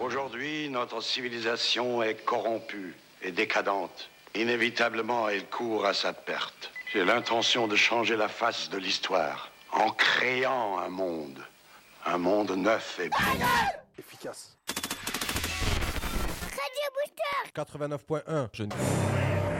Aujourd'hui, notre civilisation est corrompue et décadente. Inévitablement, elle court à sa perte. J'ai l'intention de changer la face de l'histoire en créant un monde neuf et efficace. Radio Booster 89.1.